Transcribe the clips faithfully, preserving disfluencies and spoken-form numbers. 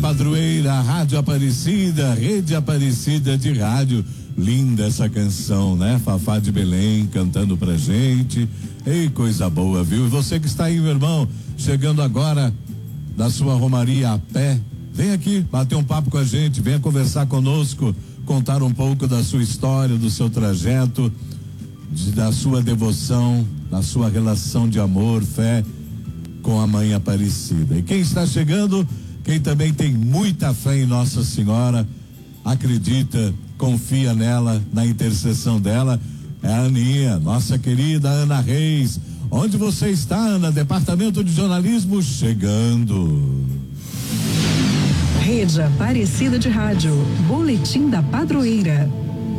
Padroeira, Rádio Aparecida, Rede Aparecida de Rádio. Linda essa canção, né? Fafá de Belém cantando pra gente. Ei, coisa boa, viu? E você que está aí, meu irmão, chegando agora da sua romaria a pé, vem aqui bater um papo com a gente, venha conversar conosco, contar um pouco da sua história, do seu trajeto, de, da sua devoção, da sua relação de amor, fé com a Mãe Aparecida. E quem está chegando, quem também tem muita fé em Nossa Senhora, acredita, confia nela, na intercessão dela, é a Aninha, nossa querida Ana Reis. Onde você está, Ana? Departamento de Jornalismo chegando. Rede Aparecida de Rádio, Boletim da Padroeira.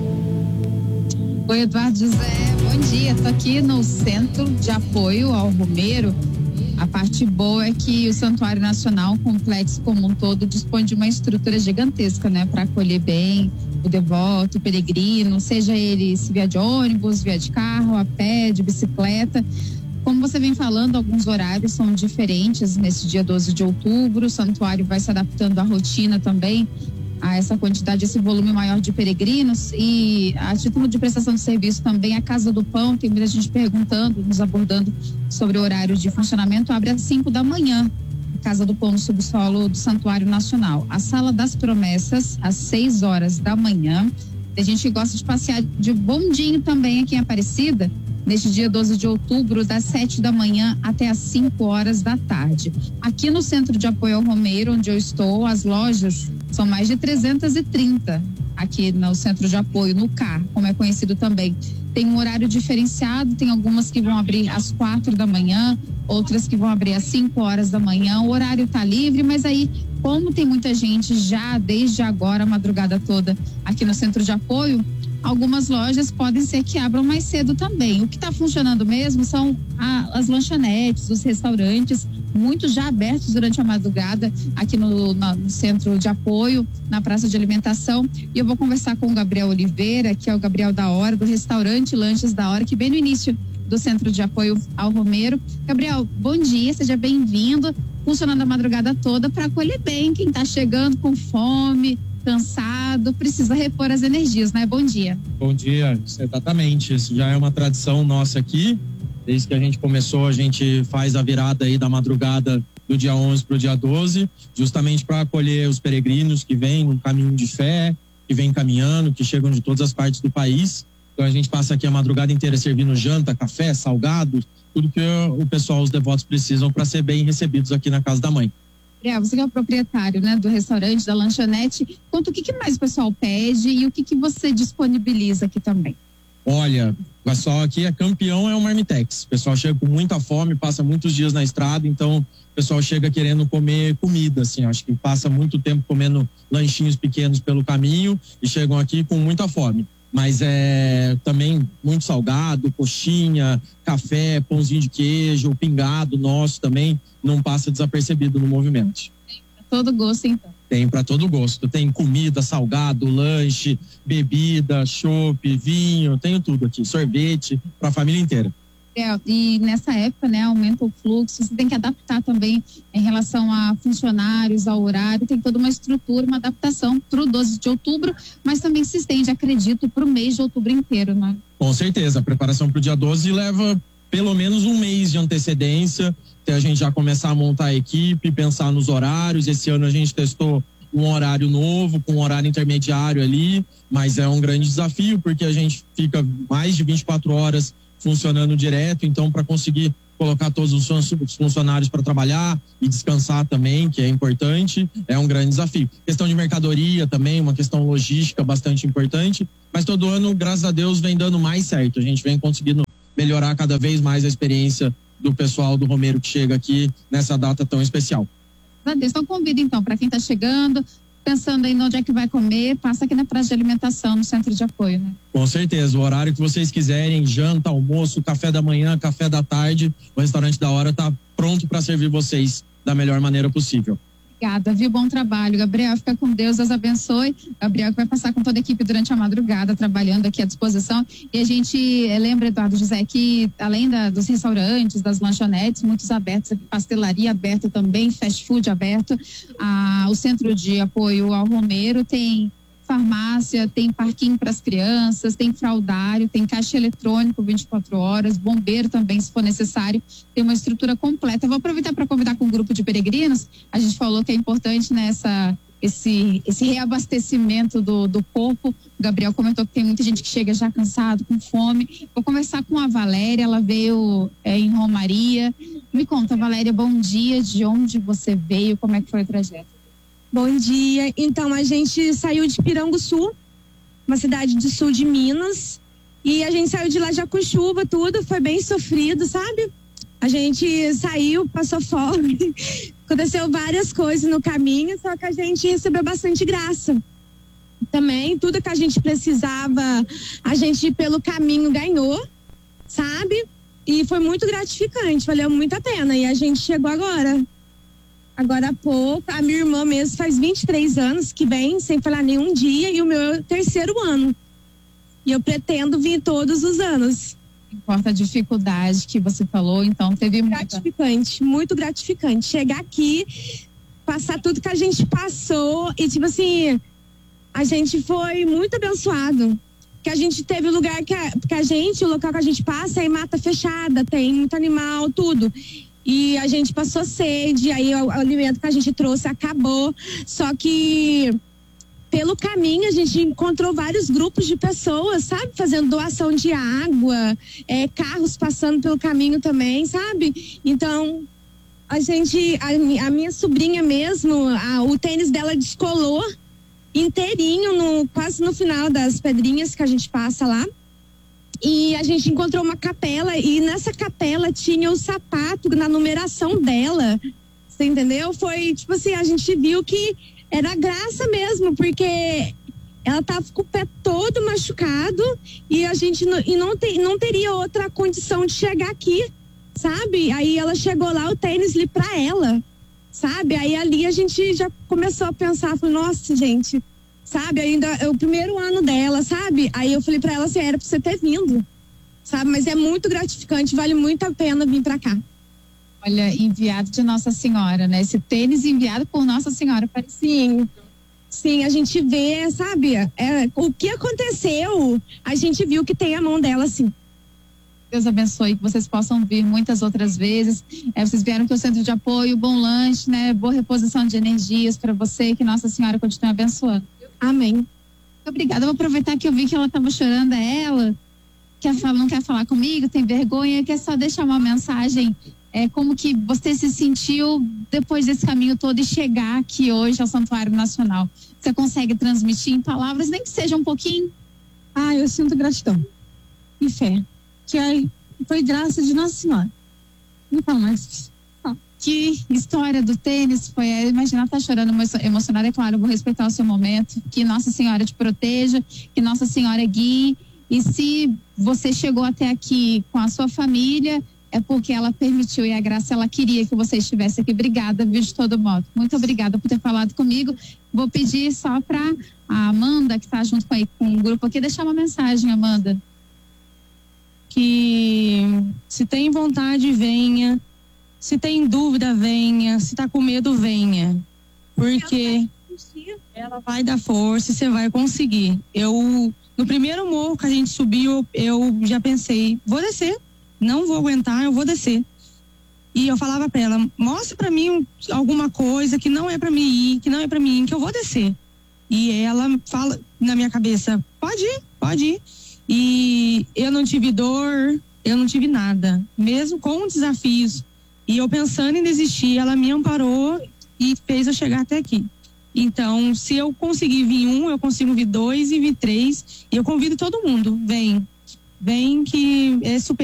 Oi, Eduardo José, bom dia. Estou aqui no Centro de Apoio ao Romeiro. A parte boa é que o Santuário Nacional, o complexo como um todo, dispõe de uma estrutura gigantesca, né, para acolher bem o devoto, o peregrino, seja ele se vier de ônibus, vier de carro, a pé, de bicicleta. Como você vem falando, alguns horários são diferentes nesse dia doze de outubro. O santuário vai se adaptando à rotina também, a essa quantidade, esse volume maior de peregrinos. E a título de prestação de serviço também, a Casa do Pão, tem muita gente perguntando, nos abordando sobre o horário de funcionamento, abre às cinco da manhã, a Casa do Pão no subsolo do Santuário Nacional. A Sala das Promessas, às seis horas da manhã. Tem gente que gosta de passear de bondinho também aqui em Aparecida, neste dia doze de outubro, das sete da manhã até as cinco horas da tarde. Aqui no Centro de Apoio ao Romeiro, onde eu estou, as lojas são mais de trezentas e trinta aqui no Centro de Apoio, no C A R, como é conhecido também. Tem um horário diferenciado, tem algumas que vão abrir às quatro da manhã, outras que vão abrir às cinco horas da manhã. O horário está livre, mas aí, como tem muita gente já desde agora, a madrugada toda, aqui no Centro de Apoio, algumas lojas podem ser que abram mais cedo também. O que está funcionando mesmo são a, as lanchonetes, os restaurantes, muitos já abertos durante a madrugada aqui no, na, no Centro de Apoio, na Praça de Alimentação. E eu vou conversar com o Gabriel Oliveira, que é o Gabriel da Hora, do restaurante Lanches da Hora, que bem no início do Centro de Apoio ao Romeiro. Gabriel, bom dia, seja bem-vindo. Funcionando a madrugada toda para acolher bem quem está chegando com fome, cansado, precisa repor as energias, né? Bom dia. Bom dia, exatamente. Isso já é uma tradição nossa aqui. Desde que a gente começou, a gente faz a virada aí da madrugada do dia onze para o dia doze, justamente para acolher os peregrinos que vêm no caminho de fé, que vêm caminhando, que chegam de todas as partes do país. Então a gente passa aqui a madrugada inteira servindo janta, café, salgados, tudo que o pessoal, os devotos precisam para ser bem recebidos aqui na Casa da Mãe. Gabriel, você que é o proprietário, né, do restaurante, da lanchonete, conta o que, que mais o pessoal pede e o que, que você disponibiliza aqui também. Olha, o pessoal aqui é campeão, é o Marmitex. O pessoal chega com muita fome, passa muitos dias na estrada, então o pessoal chega querendo comer comida, assim, acho que passa muito tempo comendo lanchinhos pequenos pelo caminho e chegam aqui com muita fome. Mas é também muito salgado, coxinha, café, pãozinho de queijo, pingado nosso também não passa desapercebido no movimento. Tem para todo gosto, então. Tem para todo gosto. Tem comida, salgado, lanche, bebida, chopp, vinho, tenho tudo aqui, sorvete para a família inteira. É, e nessa época, né, aumenta o fluxo, você tem que adaptar também em relação a funcionários, ao horário, tem toda uma estrutura, uma adaptação para o doze de outubro, mas também se estende, acredito, para o mês de outubro inteiro, né? Com certeza, a preparação para o dia doze leva pelo menos um mês de antecedência, até a gente já começar a montar a equipe, pensar nos horários. Esse ano a gente testou um horário novo, com um horário intermediário ali, mas é um grande desafio, porque a gente fica mais de vinte e quatro horas funcionando direto, então para conseguir colocar todos os funcionários para trabalhar e descansar também, que é importante, é um grande desafio. Questão de mercadoria também, uma questão logística bastante importante, mas todo ano, graças a Deus, vem dando mais certo, a gente vem conseguindo melhorar cada vez mais a experiência do pessoal do Romeiro que chega aqui nessa data tão especial. Então convido então para quem está chegando, pensando aí onde é que vai comer, passa aqui na praça de alimentação, no Centro de Apoio, né? Com certeza, o horário que vocês quiserem, janta, almoço, café da manhã, café da tarde, o restaurante da Hora está pronto para servir vocês da melhor maneira possível. Obrigada, viu? Bom trabalho, Gabriel. Fica com Deus, Deus abençoe. Gabriel que vai passar com toda a equipe durante a madrugada, trabalhando aqui à disposição. E a gente lembra, Eduardo José, que além da, dos restaurantes, das lanchonetes, muitos abertos, pastelaria aberta também, fast food aberto. Ah, o Centro de Apoio ao Romeiro tem farmácia, tem parquinho para as crianças, tem fraldário, tem caixa eletrônico vinte e quatro horas, bombeiro também, se for necessário, tem uma estrutura completa. Eu vou aproveitar para convidar com o grupo de peregrinos. A gente falou que é importante nessa esse esse reabastecimento do, do corpo. O Gabriel comentou que tem muita gente que chega já cansado, com fome. Vou conversar com a Valéria, ela veio é, em Romaria. Me conta, Valéria, bom dia, de onde você veio, como é que foi o trajeto? Bom dia. Então, a gente saiu de Piranguçu, uma cidade do sul de Minas, e a gente saiu de lá já com chuva, tudo, foi bem sofrido, sabe? A gente saiu, passou fome, aconteceu várias coisas no caminho, só que a gente recebeu bastante graça. Também, tudo que a gente precisava, a gente pelo caminho ganhou, sabe? E foi muito gratificante, valeu muito a pena, e a gente chegou agora. Agora há pouco, a minha irmã mesmo faz vinte e três anos que vem, sem falar nenhum dia, e o meu é o terceiro ano. E eu pretendo vir todos os anos. Importa a dificuldade que você falou, então teve muita... Gratificante, muito gratificante. Chegar aqui, passar tudo que a gente passou e tipo assim, a gente foi muito abençoado. Que a gente teve lugar que a, que a gente, o local que a gente passa é mata fechada, tem muito animal, tudo. E a gente passou sede, aí o, o alimento que a gente trouxe acabou. Só que pelo caminho a gente encontrou vários grupos de pessoas, sabe? Fazendo doação de água, é, carros passando pelo caminho também, sabe? Então, a gente, a, a minha sobrinha mesmo, a, o tênis dela descolou inteirinho, no, quase no final das pedrinhas que a gente passa lá. E a gente encontrou uma capela e nessa capela tinha o sapato na numeração dela. Você entendeu? Foi tipo assim, a gente viu que era graça mesmo, porque ela tava com o pé todo machucado e a gente não, e não, te, não teria outra condição de chegar aqui, sabe? Aí ela chegou lá, o tênis ali pra ela, sabe? Aí ali a gente já começou a pensar, falou, nossa, gente... Sabe, ainda é o primeiro ano dela, sabe? Aí eu falei pra ela assim, era pra você ter vindo, sabe? Mas é muito gratificante, vale muito a pena vir pra cá. Olha, enviado de Nossa Senhora, né? Esse tênis enviado por Nossa Senhora. Sim, sim, a gente vê, sabe? É, o que aconteceu, a gente viu que tem a mão dela, sim. Deus abençoe, que vocês possam vir muitas outras vezes. É, vocês vieram para o Centro de Apoio, bom lanche, né? Boa reposição de energias para você, que Nossa Senhora continue abençoando. Amém. Muito obrigada. Vou aproveitar que eu vi que ela estava chorando, é ela, quer falar, não quer falar comigo, tem vergonha, quer só deixar uma mensagem, é, como que você se sentiu depois desse caminho todo e chegar aqui hoje ao Santuário Nacional. Você consegue transmitir em palavras, nem que seja um pouquinho? Ah, eu sinto gratidão e fé, que aí foi graça de Nossa Senhora. Não falo mais. Que história do tênis foi, imagina, tá chorando, emocionada, é claro, eu vou respeitar o seu momento, que Nossa Senhora te proteja, que Nossa Senhora guie, e se você chegou até aqui com a sua família, é porque ela permitiu e a graça, ela queria que você estivesse aqui. Obrigada, viu, de todo modo, muito obrigada por ter falado comigo. Vou pedir só para a Amanda, que tá junto com, aí, com o grupo aqui, deixar uma mensagem, Amanda. Que se tem vontade, venha. Se tem dúvida, venha. Se tá com medo, venha. Porque ela vai dar força e você vai conseguir. Eu, no primeiro morro que a gente subiu, eu já pensei, vou descer. Não vou aguentar, eu vou descer. E eu falava pra ela, mostra pra mim alguma coisa que não é pra mim ir, que não é pra mim ir, que eu vou descer. E ela fala na minha cabeça, pode ir, pode ir. E eu não tive dor, eu não tive nada. Mesmo com desafios. E eu pensando em desistir, ela me amparou e fez eu chegar até aqui. Então, se eu conseguir vir um, eu consigo vir dois e vir três. E eu convido todo mundo, vem. Vem que é super